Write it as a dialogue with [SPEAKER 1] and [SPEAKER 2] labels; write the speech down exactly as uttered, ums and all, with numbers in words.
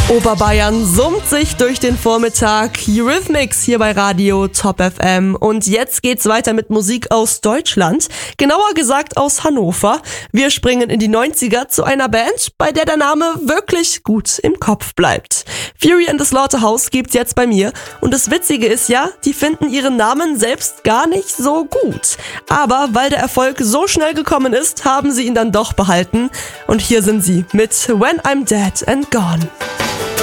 [SPEAKER 1] Oberbayern summt sich durch den Vormittag. Eurythmics hier bei Radio Top F M. Und jetzt geht's weiter mit Musik aus Deutschland. Genauer gesagt aus Hannover. Wir springen in die neunziger zu einer Band, bei der der Name wirklich gut im Kopf bleibt. Fury and the Slaughterhouse gibt's jetzt bei mir. Und das Witzige ist ja, die finden ihren Namen selbst gar nicht so gut. Aber weil der Erfolg so schnell gekommen ist, haben sie ihn dann doch behalten. Und hier sind sie mit When I'm Dead and Gone.